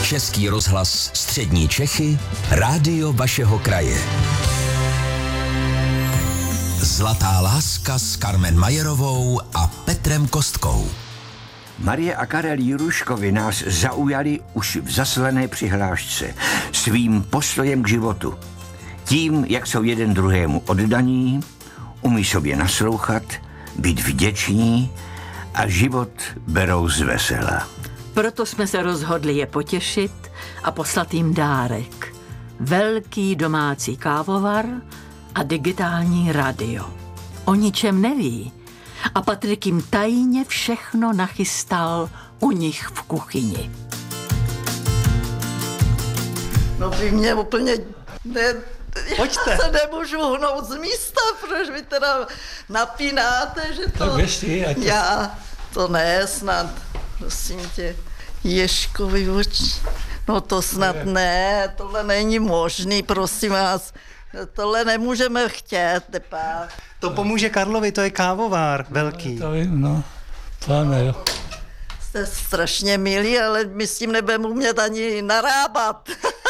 Český rozhlas Střední Čechy, rádio vašeho kraje. Zlatá láska s Carmen Majerovou a Petrem Kostkou. Marie a Karel Jiruškovi nás zaujali už v zaslané přihlášce svým postojem k životu. Tím, jak jsou jeden druhému oddaní, umí sobě naslouchat, být vděční a život berou zvesela. Proto jsme se rozhodli je potěšit a poslat jim dárek. Velký domácí kávovar a digitální radio. O ničem neví. A Patrik jim tajně všechno nachystal u nich v kuchyni. No vy mě úplně... Pojďte. Já se nemůžu hnout z místa, protože vy teda napínáte, že to... Tak běž ty, ať to... Já, to ne, snad, prosím tě, Ježkovi oči. No to snad ne, tohle není možný, prosím vás. Tohle nemůžeme chtět, tepá. To pomůže Karlovi, to je kávovár velký. To vím, no. Pane, jo. Jste strašně milí, ale my s tím nebudeme umět ani narábat.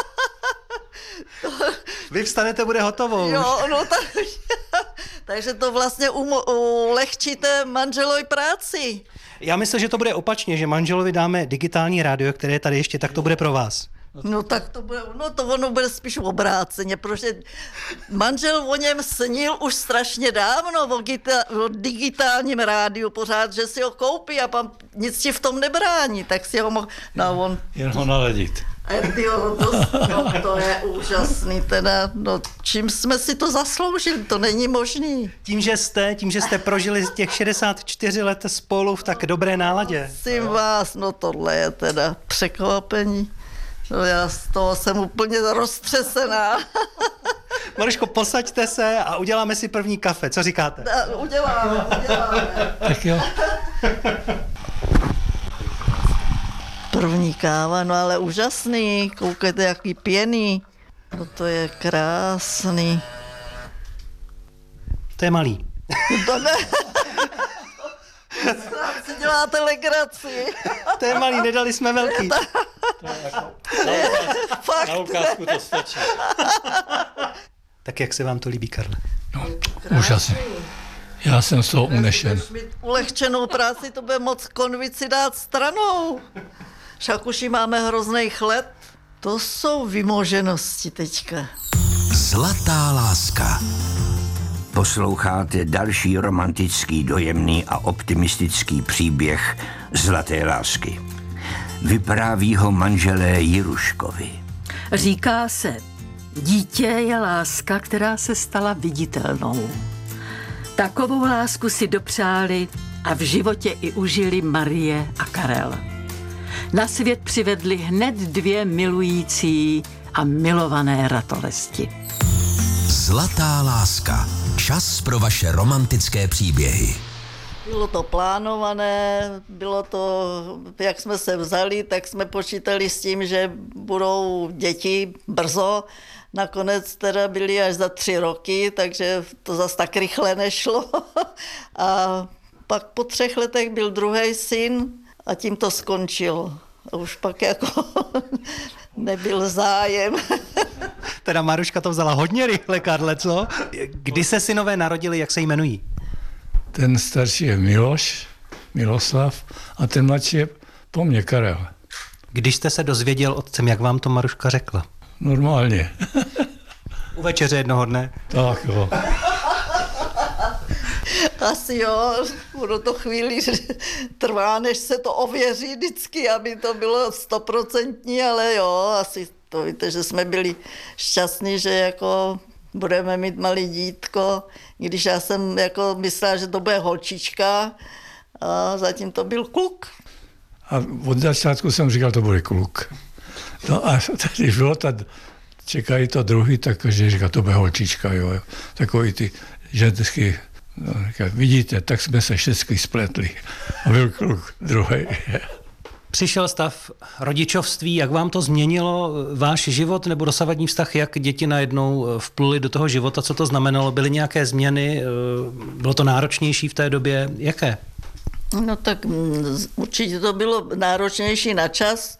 Vy vstanete, bude hotovo. Jo, no takže to vlastně ulehčíte manželovi práci. Já myslím, že to bude opačně, že manželovi dáme digitální rádio, které je tady ještě, tak to bude pro vás. No tak to bude, ono bude spíš obráceně, protože manžel o něm snil už strašně dávno o digitálním rádiu pořád, že si ho koupí a pan nic ti v tom nebrání, tak si ho mohl, no on... Jen ho naladit. To je úžasný teda, no čím jsme si to zasloužili, to není možný. Tím, že jste prožili těch 64 let spolu v tak dobré náladě. Prosím vás, no tohle je teda překvapení. No já z toho jsem úplně roztřesená. Maruško, posaďte se a uděláme si první kafe, co říkáte? Uděláme. Tak jo. První káva, no ale úžasný, koukejte, jaký pěný. No to je krásný. To je malý. To ne. Si děláte legraci. To je malý, nedali jsme velký. Fakt. Na ukázku to stačí. Tak jak se vám to líbí, Karle? No, úžasně. Já jsem z toho unešen. Když mít ulehčenou práci, to bude moc konvici dát stranou. Však už ji máme hrozných let. To jsou vymoženosti teďka. Zlatá láska. Posloucháte další romantický, dojemný a optimistický příběh zlaté lásky. Vypráví ho manželé Jiruškovi. Říká se, dítě je láska, která se stala viditelnou. Takovou lásku si dopřáli a v životě i užili Marie a Karel. Na svět přivedli hned dvě milující a milované ratolesti. Zlatá láska. Čas pro vaše romantické příběhy. Bylo to plánované, bylo to, jak jsme se vzali, tak jsme počítali s tím, že budou děti brzo. Nakonec teda byly až za 3 roky, takže to zas tak rychle nešlo. A pak po 3 letech byl druhý syn a tím to skončilo. A už pak jako nebyl zájem. Teda Maruška to vzala hodně rychle, Karle, co? Kdy se synové narodili, jak se jmenují? Ten starší je Miloslav a ten mladší je po mně Karel. Když jste se dozvěděl otcem, jak vám to Maruška řekla? Normálně. U večeře jednoho dne? Tak jo. Asi jo, ono to chvíli trvá, než se to ověří vždycky, aby to bylo 100%, ale jo, asi to víte, že jsme byli šťastní, že jako budeme mít malý dítko, když já jsem jako myslela, že to bude holčička a zatím to byl kluk. A od začátku jsem říkal, to bude kluk. No a když bylo čekají to druhý, takže říká, to bude holčička, jo. Takový ty ženský, no, říká, vidíte, tak jsme se všechny spletli. A byl kluk druhý. Přišel stav rodičovství, jak vám to změnilo váš život nebo dosavadní vztah, jak děti najednou vpluli do toho života, co to znamenalo? Byly nějaké změny? Bylo to náročnější v té době? Jaké? No tak určitě to bylo náročnější na čas,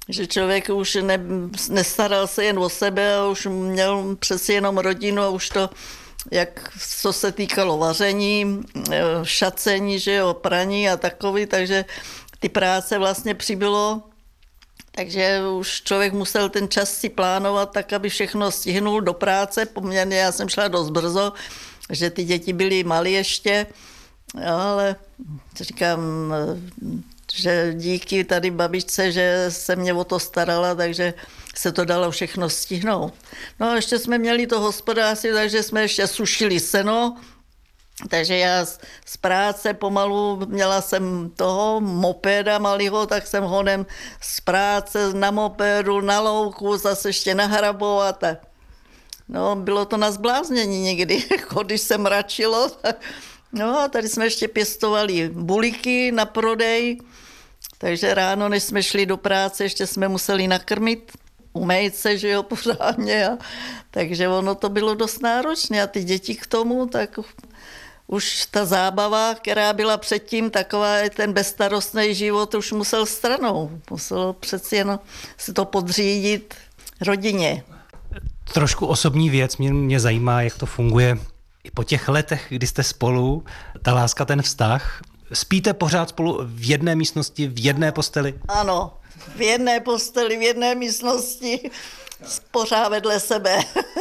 že člověk už nestaral se jen o sebe a už měl přeci jenom rodinu a už to, jak co se týkalo vaření, šacení, že jo, praní a takový, takže ty práce vlastně přibylo. Takže už člověk musel ten čas si plánovat tak, aby všechno stihnul do práce. Poměrně já jsem šla dost brzo, že ty děti byly malé ještě, ale říkám, že díky tady babičce, že se mě o to starala, takže se to dalo všechno stihnout. No a ještě jsme měli to hospodářství, takže jsme ještě sušili seno, takže já z práce pomalu měla jsem toho mopéda malýho, tak jsem honem z práce na mopédu, na louku, zase ještě nahrabovat. No, bylo to na zbláznění někdy, když se mračilo. No a tady jsme ještě pěstovali buliky na prodej, takže ráno, než jsme šli do práce, ještě jsme museli nakrmit, umýt se, že jo, pořádně. Takže ono to bylo dost náročné a ty děti k tomu, tak už ta zábava, která byla předtím, taková ten bezstarostný život už musel stranou. Muselo přeci jen si to podřídit rodině. Trošku osobní věc, mě zajímá, jak to funguje i po těch letech, kdy jste spolu, ta láska, ten vztah. Spíte pořád spolu v jedné místnosti, v jedné posteli? Ano, v jedné posteli, v jedné místnosti, pořád vedle sebe.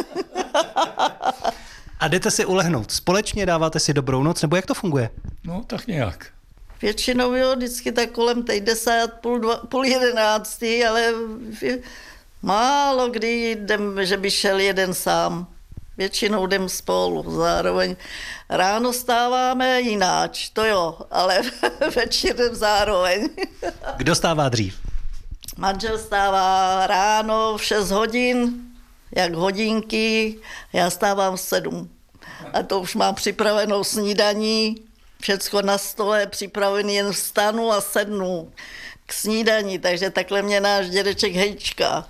A jdete si ulehnout společně, dáváte si dobrou noc, nebo jak to funguje? No, tak nějak. Většinou jo, vždycky tak kolem 10, půl 11, ale málo kdy jdem, že by šel jeden sám. Většinou jdem spolu, zároveň ráno stáváme jináč, to jo, ale večerem zároveň. Kdo stává dřív? Manžel stává ráno v 6 hodin, jak hodinky, já stávám v 7. A to už mám připravenou snídaní, všecko na stole, připravený, jen vstanu a sednu k snídaní, takže takhle mě náš dědeček hejčká.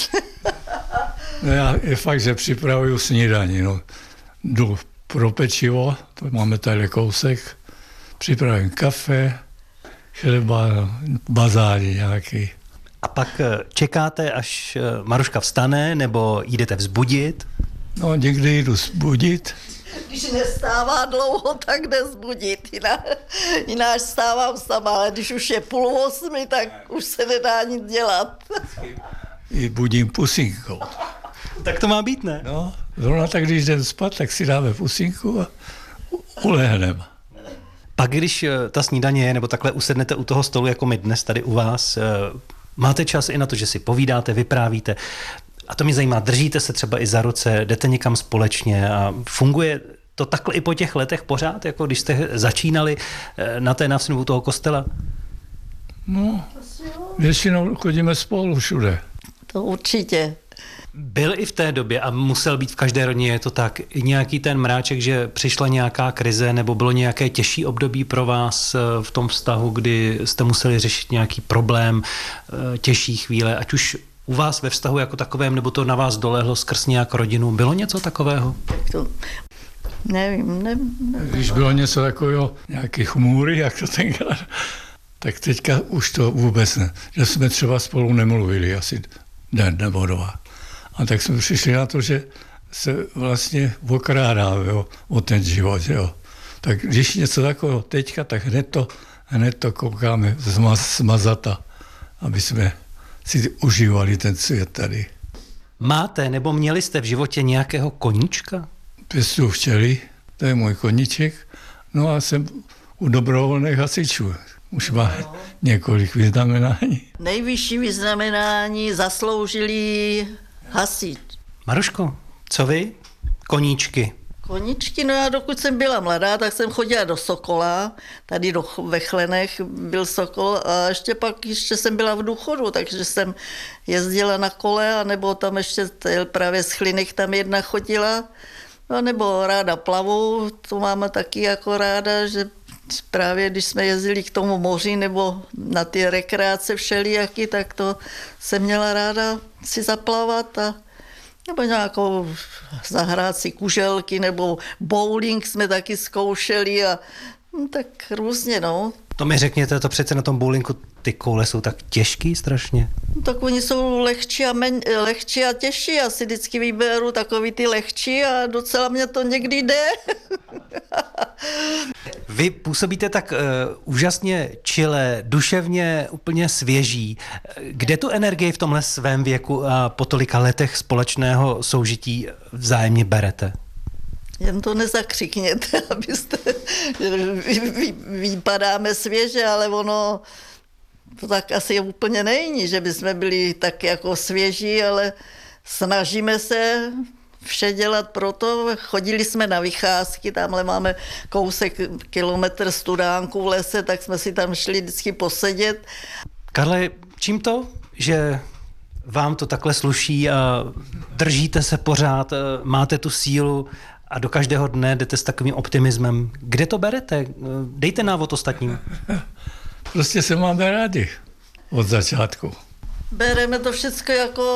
No já je fakt, že připravuju snídaní. No. Jdu pro pečivo, to máme tady kousek, připravím kafe, chleba, bazáry nějaký. A pak čekáte, až Maruška vstane, nebo jdete vzbudit? No, někdy jdu vzbudit. Když nestává dlouho, tak jde vzbudit. Jináč stávám sama, ale když už je 7:30, tak už se nedá nic dělat. I budím pusinkou. Tak to má být, ne? No, zrovna tak, když jdem spát, tak si dáme pusinku a ulehneme. Pak, když ta snídaně je, nebo takhle usednete u toho stolu, jako my dnes tady u vás, máte čas i na to, že si povídáte, vyprávíte. A to mě zajímá, držíte se třeba i za ruce, jdete někam společně a funguje to takhle i po těch letech pořád, jako když jste začínali na té návštěvě u toho kostela? No, většinou chodíme spolu všude. To určitě. Byl i v té době, a musel být v každé rodině, je to tak, i nějaký ten mráček, že přišla nějaká krize, nebo bylo nějaké těžší období pro vás v tom vztahu, kdy jste museli řešit nějaký problém, těžší chvíle, ať už u vás ve vztahu jako takovém, nebo to na vás dolehlo skrz nějak rodinu. Bylo něco takového? To, nevím. Když bylo něco takového, nějaké chmůry, jak to tenkrát, tak teďka už to vůbec ne. Že jsme třeba spolu nemluvili asi den nebo dva. A tak jsme přišli na to, že se vlastně okrádáme o ten život. Jo. Tak když něco takového teďka, tak hned to koukáme smazata, aby jsme si užívali ten svět tady. Máte nebo měli jste v životě nějakého koníčka? Pěstuju včely, to je můj koníček. No a jsem u dobrovolných hasičů. Už má několik vyznamenání. Nejvyšší vyznamenání zasloužili hasič. Maruško, co vy? Koníčky. Koníčky, no já dokud jsem byla mladá, tak jsem chodila do Sokola, tady ve Chlenech byl Sokol a ještě jsem byla v důchodu, takže jsem jezdila na kole, anebo tam ještě právě z Chlinek tam jedna chodila, no, nebo ráda plavu, to máme taky jako ráda, že právě když jsme jezdili k tomu moři nebo na ty rekreace všelijaký, tak to jsem měla ráda si zaplavat a nebo nějakou zahrát si kuželky, nebo bowling jsme taky zkoušeli a tak různě, no. To mi řekněte, to přece na tom bowlingu ty koule jsou tak těžký strašně. No, tak oni jsou lehčí a těžší. Já si vždycky vyberu takový ty lehčí a docela mě to někdy jde. Vy působíte tak úžasně čile, duševně úplně svěží. Kde tu energii v tomhle svém věku a po tolika letech společného soužití vzájemně berete? Jen to nezakřikněte, abyste... Vypadáme svěže, ale ono to tak asi úplně není, že bychom byli tak jako svěží, ale snažíme se vše dělat proto. Chodili jsme na vycházky, tamhle máme kousek kilometr studánku v lese, tak jsme si tam šli vždycky posedět. Karle, čím to, že vám to takhle sluší a držíte se pořád, máte tu sílu a do každého dne jdete s takovým optimismem? Kde to berete? Dejte návod ostatním. Prostě se máme rádi od začátku. Bereme to všechno jako,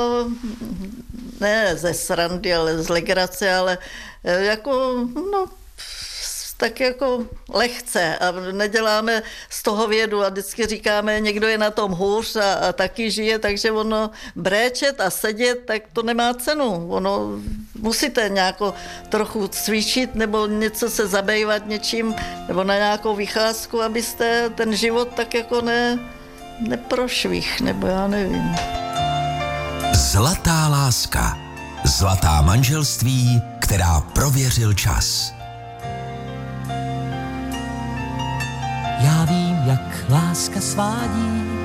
ne ze srandy, ale z legrace, ale jako, no, tak jako lehce a neděláme z toho vědu a vždycky říkáme, někdo je na tom hůř a taky žije, takže ono bréčet a sedět, tak to nemá cenu. Ono musíte nějako trochu cvičit nebo něco se zabývat něčím nebo na nějakou vycházku, abyste ten život tak jako neprošvih, nebo já nevím. Zlatá láska. Zlatá manželství, která prověřil čas. Já vím, jak láska svádí